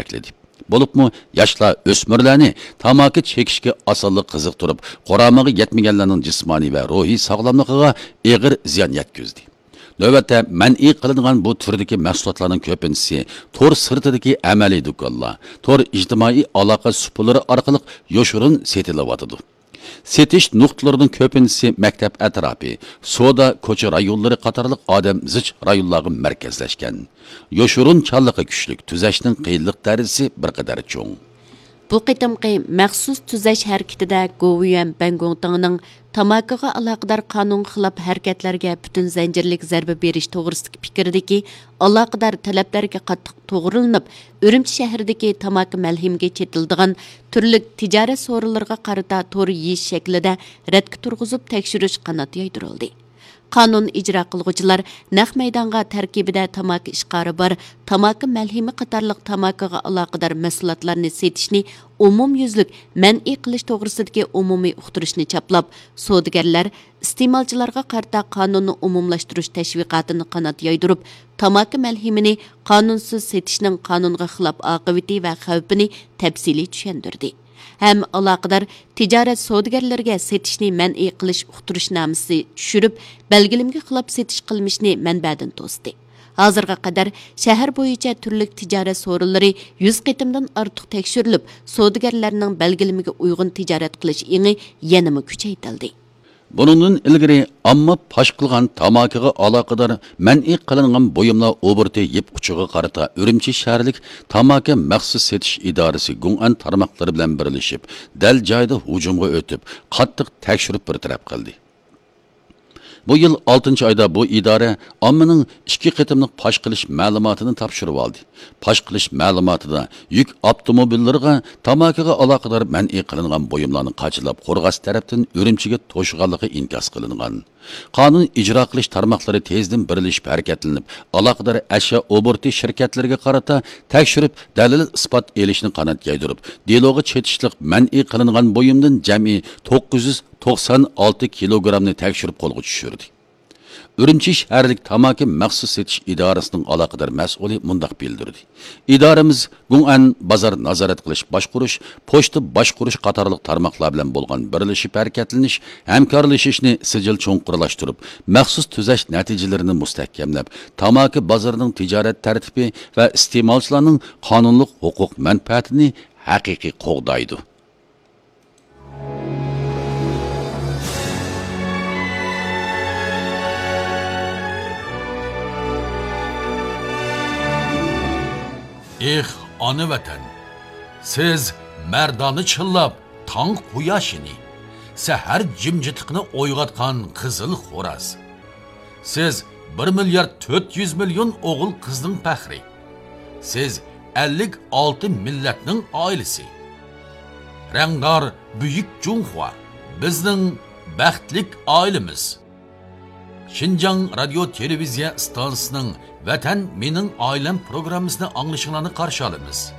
yetakledi. Bo'libmi yoshlar o'smirlarni tamaki chekishga osonlik qiziqtirib, qoramiga yetmaganlarning jismoniy va ruhiy sog'lomligiga og'ir ziyon yetkazdi. Növbətdə mən'i qilingan bu türdəki məhsulotlarning köpüncisi tor sırtidagi amaliy do'konlar, tor ijtimoiy aloqa supulari orqali yoshurun setilyapti. Setish nuqtalarining köpüncisi maktab atrofi, soda, ko'cha rayonlari qatorliq odam zich rayonlarga markazlashgan. Yoshurun chanligi kuchlik, tuzashning qiyinlik darajasi bir qadar cho'ng. Bu qitimqi maxsus tuzash harakatida Goviyam Bangongtangning tamakiga aloqador qonun xilop harakatlarga butun zanjirlik zarba berish to'g'risidagi fikrdagi aloqador talablarga qattiq to'g'rilanib, Urumchi shahridagi tamaki malhimga chetildigan turli tijorat so'rinlariga qarata to'g'ri yeyish shaklida radga turg'izib tekshirish qanot yoydirildi. Qonun ijro qilguvchilar naq maydonga tarkibida tamaki ishqori bor, tamaki malhimi qatorliq tamakiga aloqador mahsulotlarni setishni umumyuzlik man'iy qilish to'g'risidagi umumiy uqtirishni chaplab, savdogarlar iste'molchilarga qarta qonunni umumlashtirish tashviqotini qanot yoydirib, tamaki malhimini qonunsiz setishning qonunga xilof oqibati va xavfini tafsiliy tushuntirdi. Hem aloqador tijorat savdogarlarga setishni man'iy qilish uqtirishnomasi tushirib, belgilimga xilof setish qilmishni manbadan to'sdi. Hozirga qadar shahar bo'yicha turli tijorat so'rinlari 100 qitimdan ortiq tekshirilib, savdogarlarning belgilimiga uyg'un tijorat qilish еңі yanama kuchaytirildi. Bunundan ilgari amma pash qilgan tamakiga aloqador man'iy qilingan buyumlar oberti yeb uchiga qarata Urumchi shaharlik tamaki maxsus setish idorasi Gung'an tarmoqlari bilan birlashib, dal joyda hujumga o'tib, qattiq tekshirib bir taraf qildi. Bu yil 6 oyda bu idora ommaning 2 qitimliq pash qilish ma'lumotini topshirib oldi. Pash qilish ma'lumotida yuk avtomobillariga tamakiga aloqador man'iy qilingan buyumlarni qachilab Qo'rg'as tarafdan Urumchiga to'shganligi inkos qilingan. Qonun ijro qilish tarmoqlari tezdan birlashib harakatlanib, aloqador ashyo oberti shirkatlariga qarata tekshirib, dalil isbot elishni qanot yaydirib, deloga chetishliq man'iy qilingan buyumdan jami 996 kilogramni tekshirib qo'lga tushirdi. Urumchi shaharlik tamaki maxsus setish idorasining aloqador mas'uli mundaq bildirdi. İdoramiz Gung'an bozor nazorat qilish boshqurish, pochta boshqurish qatorliq tarmoqlar bilan bo'lgan birlashib harakatlanish, hamkorlashishni sijil cho'nqirlashtirib, maxsus tuzash natijalarini mustahkamlab, tamaki bozorining tijorat tartibi va iste'molchilarning qonunlik huquq manfaatini haqiqiy qo'g'daydi. Ana vatan, siz merdani chillab, tong quyoshini, sahar jimjitiqni o'yg'atgan qizil xo'raz. Siz 1 milyard 400 milyon o'g'il qizning faxri. Siz 56 millatning oilasi. Rangdor buyuk Junxua, bizning baxtlik oilamiz. Xinjiang radio televiziya stansiyasining Vatan mening oilam programmasini anglashinglarni qarshi olamiz.